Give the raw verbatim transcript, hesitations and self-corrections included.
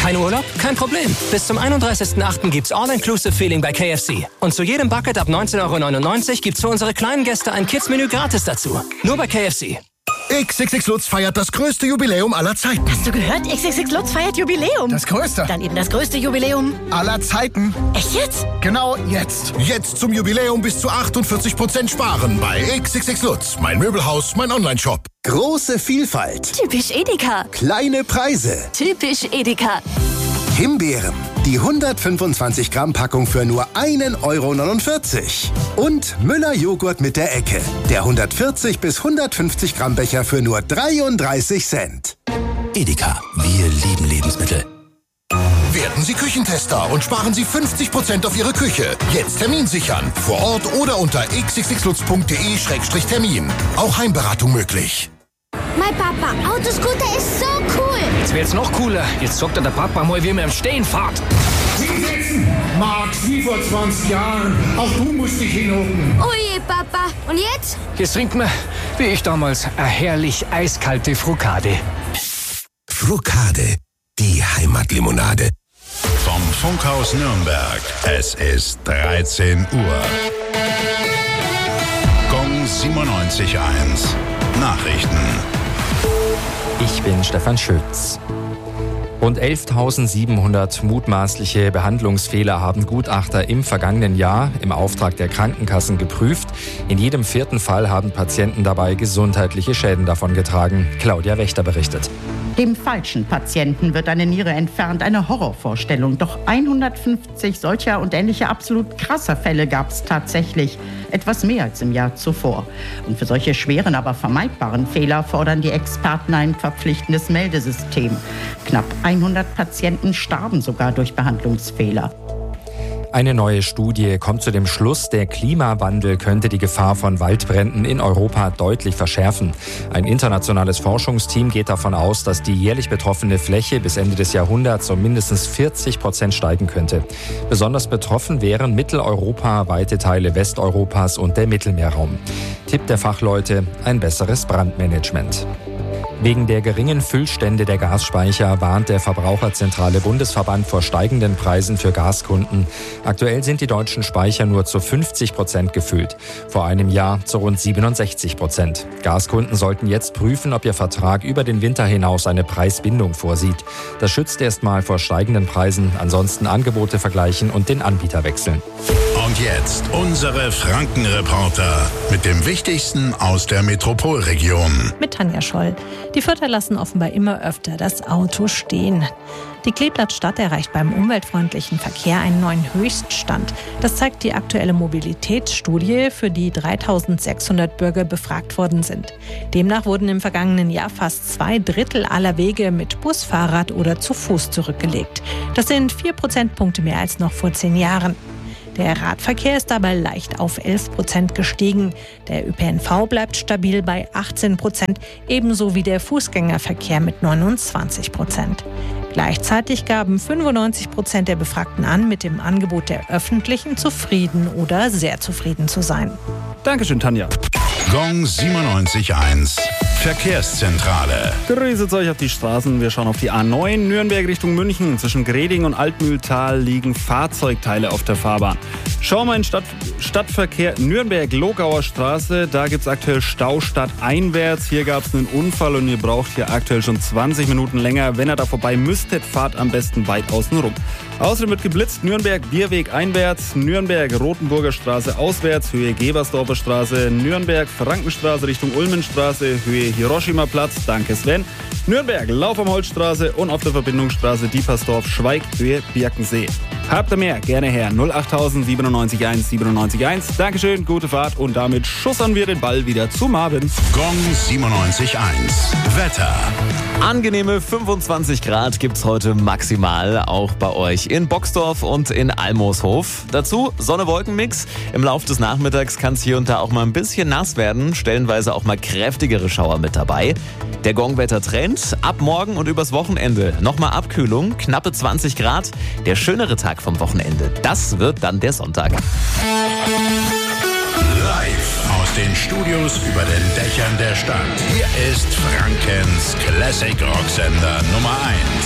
Kein Urlaub? Kein Problem. Bis zum einunddreißigsten achten gibt's All-Inclusive-Feeling bei K F C. Und zu jedem Bucket ab neunzehn Euro neunundneunzig gibt's für unsere kleinen Gäste ein Kids-Menü gratis dazu. Nur bei K F C. X X X Lutz feiert das größte Jubiläum aller Zeiten. Hast du gehört? X X X Lutz feiert Jubiläum. Das größte. Dann eben das größte Jubiläum aller Zeiten. Echt jetzt? Genau jetzt. Jetzt zum Jubiläum bis zu achtundvierzig Prozent sparen bei X X X Lutz. Mein Möbelhaus, mein Online-Shop. Große Vielfalt. Typisch Edeka. Kleine Preise. Typisch Edeka. Himbeeren. Die hundertfünfundzwanzig Gramm Packung für nur ein Euro neunundvierzig. Und Müller Joghurt mit der Ecke. Der hundertvierzig bis hundertfünfzig Gramm Becher für nur dreiunddreißig Cent. Edeka. Wir lieben Lebensmittel. Werden Sie Küchentester und sparen Sie fünfzig Prozent auf Ihre Küche. Jetzt Termin sichern. Vor Ort oder unter x x x lutz punkt de Schrägstrich Termin. Auch Heimberatung möglich. Mein Papa, Autoscooter ist so cool. Jetzt wird's noch cooler. Jetzt zockt der Papa mal, wie mir im Stehen fahrt. Hinsetzen! Max, wie vor zwanzig Jahren. Auch du musst dich hinhocken. Oh je, Papa. Und jetzt? Jetzt trinkt man, wie ich damals, eine herrlich eiskalte Frukade. Frukade. Die Heimatlimonade. Vom Funkhaus Nürnberg. Es ist dreizehn Uhr. Gong siebenundneunzig Komma eins. Nachrichten. Ich bin Stefan Schütz. Rund elftausendsiebenhundert mutmaßliche Behandlungsfehler haben Gutachter im vergangenen Jahr im Auftrag der Krankenkassen geprüft. In jedem vierten Fall haben Patienten dabei gesundheitliche Schäden davongetragen. Claudia Wächter berichtet. Dem falschen Patienten wird eine Niere entfernt, eine Horrorvorstellung. Doch hundertfünfzig solcher und ähnlicher absolut krasser Fälle gab es tatsächlich. Etwas mehr als im Jahr zuvor. Und für solche schweren, aber vermeidbaren Fehler fordern die Experten ein verpflichtendes Meldesystem. Knapp hundert Patienten starben sogar durch Behandlungsfehler. Eine neue Studie kommt zu dem Schluss, der Klimawandel könnte die Gefahr von Waldbränden in Europa deutlich verschärfen. Ein internationales Forschungsteam geht davon aus, dass die jährlich betroffene Fläche bis Ende des Jahrhunderts um mindestens vierzig Prozent steigen könnte. Besonders betroffen wären Mitteleuropa, weite Teile Westeuropas und der Mittelmeerraum. Tipp der Fachleute: ein besseres Brandmanagement. Wegen der geringen Füllstände der Gasspeicher warnt der Verbraucherzentrale Bundesverband vor steigenden Preisen für Gaskunden. Aktuell sind die deutschen Speicher nur zu fünfzig Prozent gefüllt. Vor einem Jahr zu rund siebenundsechzig Prozent. Gaskunden sollten jetzt prüfen, ob ihr Vertrag über den Winter hinaus eine Preisbindung vorsieht. Das schützt erstmal vor steigenden Preisen. Ansonsten Angebote vergleichen und den Anbieter wechseln. Und jetzt unsere Frankenreporter mit dem Wichtigsten aus der Metropolregion. Mit Tanja Scholl. Die Fürther lassen offenbar immer öfter das Auto stehen. Die Kleeblatt-Stadt erreicht beim umweltfreundlichen Verkehr einen neuen Höchststand. Das zeigt die aktuelle Mobilitätsstudie, für die dreitausendsechshundert Bürger befragt worden sind. Demnach wurden im vergangenen Jahr fast zwei Drittel aller Wege mit Bus, Fahrrad oder zu Fuß zurückgelegt. Das sind vier Prozentpunkte mehr als noch vor zehn Jahren. Der Radverkehr ist dabei leicht auf elf Prozent gestiegen. Der Ö P N V bleibt stabil bei achtzehn Prozent, ebenso wie der Fußgängerverkehr mit neunundzwanzig Prozent. Gleichzeitig gaben fünfundneunzig Prozent der Befragten an, mit dem Angebot der Öffentlichen zufrieden oder sehr zufrieden zu sein. Dankeschön, Tanja. Gong siebenundneunzig Komma eins. Verkehrszentrale. Grüßet euch auf die Straßen. Wir schauen auf die A neun Nürnberg Richtung München. Zwischen Greding und Altmühltal liegen Fahrzeugteile auf der Fahrbahn. Schauen wir in Stadt, Stadtverkehr Nürnberg-Logauer Straße. Da gibt es aktuell Stau stadteinwärts. Hier gab es einen Unfall und ihr braucht hier aktuell schon zwanzig Minuten länger. Wenn ihr da vorbei müsstet, fahrt am besten weit außen rum. Außerdem wird geblitzt Nürnberg-Bierweg einwärts, Nürnberg-Rotenburger Straße auswärts, Höhe Gebersdorfer Straße, Nürnberg-Frankenstraße Richtung Ulmenstraße, Höhe Hiroshima-Platz, danke Sven, Nürnberg, Lauf am Holzstraße und auf der Verbindungsstraße Diepersdorf-Schweig, Höhe Birkensee. Habt ihr mehr? Gerne her. null acht siebenundneunzig eins siebenundneunzig eins. Dankeschön, gute Fahrt und damit schussern wir den Ball wieder zu Marvin. Gong siebenundneunzig Komma eins. Wetter. Angenehme fünfundzwanzig Grad gibt's heute maximal, auch bei euch in Boxdorf und in Almoshof. Dazu Sonne-Wolken-Mix. Im Laufe des Nachmittags kann es hier und da auch mal ein bisschen nass werden, stellenweise auch mal kräftigere Schauer mit dabei. Der Gong-Wetter-Trend, ab morgen und übers Wochenende nochmal Abkühlung, knappe zwanzig Grad. Der schönere Tag vom Wochenende, das wird dann der Sonntag. Live aus den Studios über den Dächern der Stadt. Hier ist Frankens Classic Rocksender Nummer eins.